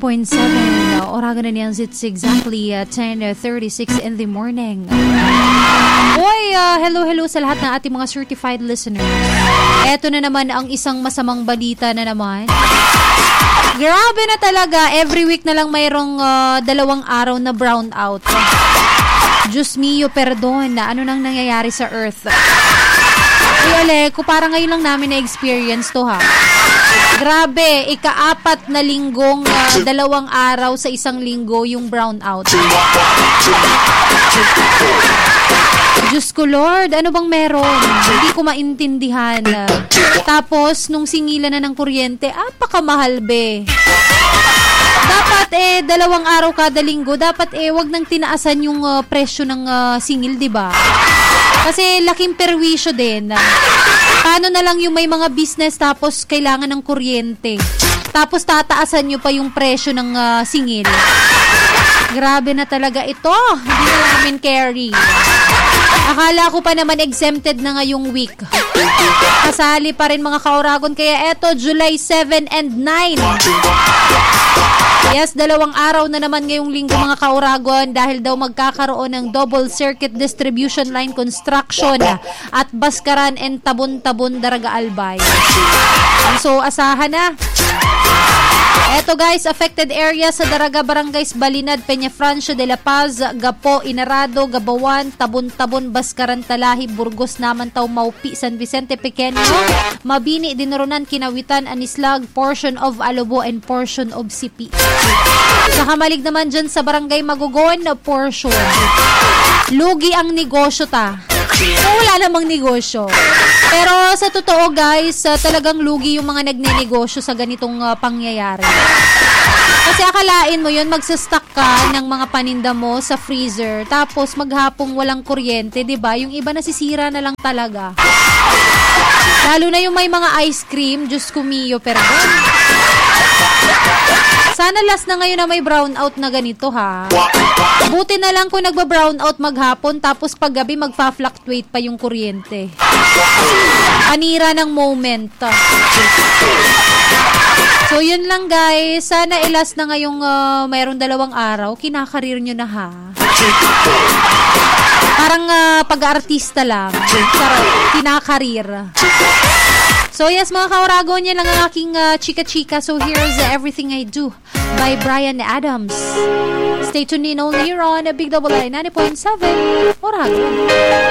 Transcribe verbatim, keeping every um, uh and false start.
point seven. Oragon na niyan, it's exactly uh, ten thirty-six in the morning. Oy, uh, hello, hello sa lahat ng ating mga certified listeners. Eto na naman ang isang masamang balita na naman. Grabe na talaga, every week na lang mayroong uh, dalawang araw na brownout. Diyos mio, perdon, na ano nang nangyayari sa Earth. Ay, Aleko, parang ngayon lang namin na-experience to, ha. Grabe, ikaapat na linggong uh, dalawang araw sa isang linggo yung brownout. Diyos ko, Lord, ano bang meron? Hindi ko maintindihan. Tapos, nung singilan na ng kuryente, apakamahal, be. Dapat eh, dalawang araw kada linggo, dapat eh, wag nang tinaasan yung uh, presyo ng uh, singil, di ba? Kasi laking perwisyo din. Paano na lang yung may mga business tapos kailangan ng kuryente? Tapos tataasan nyo pa yung presyo ng uh, singil. Grabe na talaga ito. Hindi na namin carry. Akala ko pa naman exempted na ngayong week. Kasali pa rin mga kauragon. Kaya eto, July seven and nine. Yes, dalawang araw na naman ngayong linggo mga kauragon dahil daw magkakaroon ng double circuit distribution line construction at Baskaran and Tabon-Tabon Daraga Albay. So, asahan na. Eto guys, affected areas sa Daraga Barangays Balinad, Peñafrancia, De La Paz, Gapo, Inarado, Gabawan, Tabon-Tabon, Baskaran, Talahi, Burgos, Namantaw, Maupi, San Vicente, Pequeño, Mabini, Dinarunan, Kinawitan, Anislag, portion of Alobo, and portion of Sipi. Sa Kamalig naman dyan sa Barangay Magugon, portion. Lugi ang negosyo ta. Wala namang negosyo. Pero sa totoo guys, uh, talagang lugi yung mga nagne-negosyo sa ganitong uh, pangyayari. Kasi akalain mo yun, magsastock ka ng mga paninda mo sa freezer, tapos maghapong walang kuryente, diba? Yung iba nasisira na lang talaga. Lalo na yung may mga ice cream, Diyos ko mio, perdon. Sana last na ngayon na may brownout na ganito, ha. Buti na lang kung nagba-brownout maghapon tapos paggabi magfa-fluctuate pa yung kuryente. Panira ng moment. So, yun lang guys. Sana ilas na ngayong uh, mayroong dalawang araw. Kinakarir nyo na, ha. Parang uh, pag-artista lang. Kinakarir. So yes, mga kauragon, yan lang ang aking uh, chika-chika. So here's uh, Everything I Do by Bryan Adams. Stay tuned in only here on Big Double I ninety point seven Oragon.